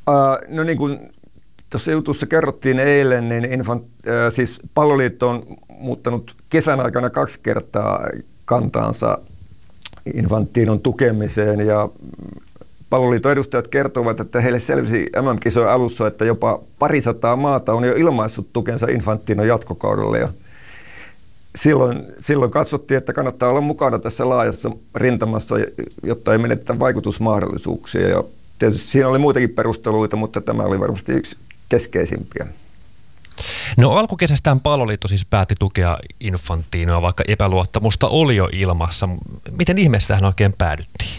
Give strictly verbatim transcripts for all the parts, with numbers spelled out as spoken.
Uh, no niin kuin tuossa jutussa kerrottiin eilen, niin Infant, äh, siis Palloliitto on muuttanut kesän aikana kaksi kertaa kantaansa Infantinon tukemiseen, ja Palloliiton edustajat kertovat, että heille selvisi M M-kisojen alussa, että jopa parisataa maata on jo ilmaissut tukensa Infantinon jatkokaudelle, ja silloin, silloin katsottiin, että kannattaa olla mukana tässä laajassa rintamassa, jotta ei menetetä vaikutusmahdollisuuksia, ja tietysti siinä oli muitakin perusteluita, mutta tämä oli varmasti yksi keskeisimpiä. No alkukesästään Palloliitto siis päätti tukea Infantinoa, vaikka epäluottamusta oli jo ilmassa. Miten ihmeessä tähän oikein päädyttiin?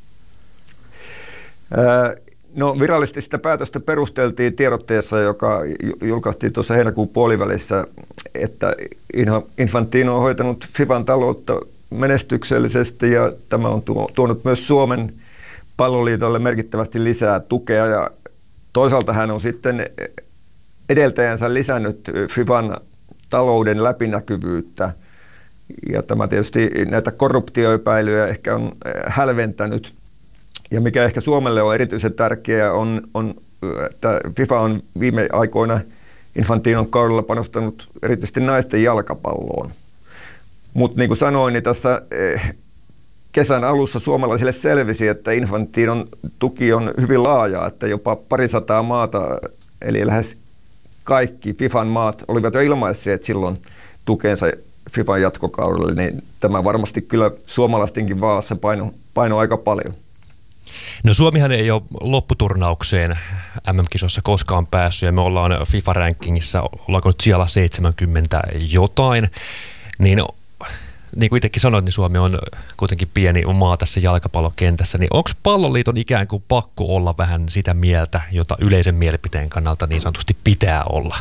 No virallisesti sitä päätöstä perusteltiin tiedotteessa, joka julkaistiin tuossa heinäkuun puolivälissä, että Infantino on hoitanut FIFAn taloutta menestyksellisesti, ja tämä on tuonut myös Suomen Palloliitolle merkittävästi lisää tukea, ja toisaalta hän on sitten edeltäjänsä lisännyt FIFAn talouden läpinäkyvyyttä, ja tämä tietysti näitä korruptioepäilyjä ehkä on hälventänyt. Ja mikä ehkä Suomelle on erityisen tärkeää on, on että FIFA on viime aikoina Infantinon kaudella panostanut erityisesti naisten jalkapalloon. Mutta niin kuin sanoin, niin tässä kesän alussa suomalaisille selvisi, että Infantinon tuki on hyvin laaja, että jopa parisataa maata, eli lähes kaikki FIFAn maat olivat jo ilmaisseet silloin tukensa FIFAn jatkokaudelle, niin tämä varmasti kyllä suomalaistenkin vaassa paino, paino aika paljon. No Suomihan ei ole lopputurnaukseen M M-kisossa koskaan päässyt, ja me ollaan FIFA-rankingissa, ollaanko nyt siellä seitsemänkymmentä jotain, niin niin kuin itsekin sanoit, niin Suomi on kuitenkin pieni maa tässä jalkapallokentässä, niin onko Palloliiton ikään kuin pakko olla vähän sitä mieltä, jota yleisen mielipiteen kannalta niin sanotusti pitää olla?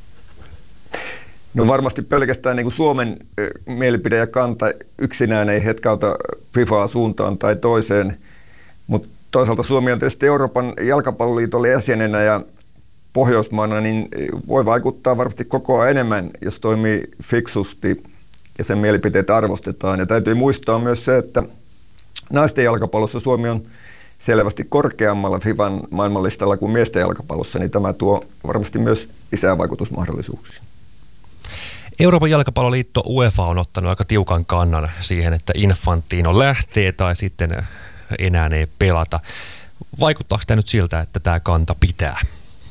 No varmasti pelkästään niin kuin Suomen mielipide ja kanta yksinään ei hetkauta FIFAa suuntaan tai toiseen, mutta toisaalta Suomi on tietysti Euroopan jalkapalloliitolle jäsenenä ja Pohjoismaana, niin voi vaikuttaa varmasti koko ajan enemmän, jos toimii fiksusti ja sen mielipiteet arvostetaan. Ja täytyy muistaa myös se, että naisten jalkapallossa Suomi on selvästi korkeammalla FIFAn maailmanlistalla kuin miesten jalkapallossa, niin tämä tuo varmasti myös lisää vaikutusmahdollisuuksia. Euroopan jalkapalloliitto UEFA on ottanut aika tiukan kannan siihen, että Infantino lähtee tai sitten enää ei pelata. Vaikuttaako tämä nyt siltä, että tämä kanta pitää?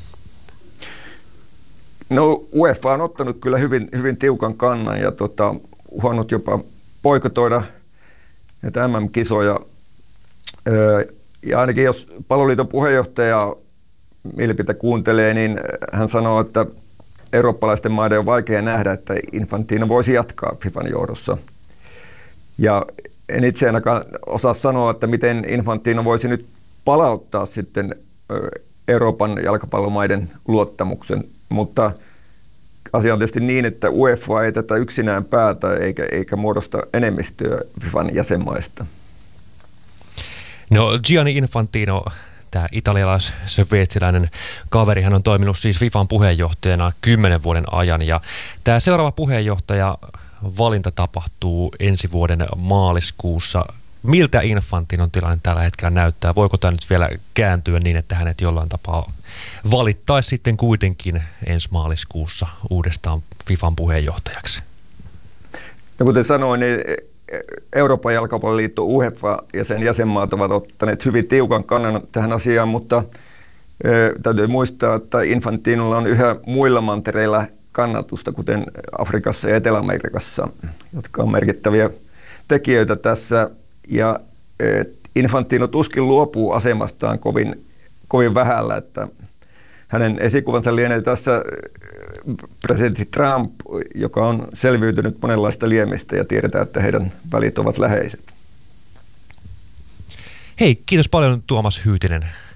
No UEFA on ottanut kyllä hyvin, hyvin tiukan kannan ja tota, uhannut jopa boikotoida näitä M M-kisoja. Öö, ja ainakin jos Palloliiton puheenjohtaja mielipite kuuntelee, niin hän sanoo, että eurooppalaisten maiden on vaikea nähdä, että Infantino voisi jatkaa FIFAn johdossa. Ja en itse ainakaan osaa sanoa, että miten Infantino voisi nyt palauttaa sitten Euroopan jalkapallomaiden luottamuksen, mutta asia on tietysti niin, että UEFA ei tätä yksinään päätä eikä, eikä muodosta enemmistöä FIFAn jäsenmaista. No Gianni Infantino, tämä italialais-sveitsiläinen kaveri, hän on toiminut siis FIFAn puheenjohtajana kymmenen vuoden ajan, ja tämä seuraava puheenjohtaja valinta tapahtuu ensi vuoden maaliskuussa. Miltä Infantinon tilanne tällä hetkellä näyttää? Voiko tämä nyt vielä kääntyä niin, että hänet jollain tapaa valittaisi sitten kuitenkin ensi maaliskuussa uudestaan FIFAn puheenjohtajaksi? No kuten sanoin, niin Euroopan jalkapalloliitto UEFA ja sen jäsenmaat ovat ottaneet hyvin tiukan kannan tähän asiaan, mutta e, täytyy muistaa, että Infantinolla on yhä muilla mantereilla kannatusta, kuten Afrikassa ja Etelä-Amerikassa, jotka on merkittäviä tekijöitä tässä. Ja Infantino tuskin luopuu asemastaan kovin, kovin vähällä, että hänen esikuvansa lienee tässä presidentti Trump, joka on selviytynyt monenlaista liemistä ja tiedetään, että heidän välit ovat läheiset. Hei, kiitos paljon Tuomas Hyytinen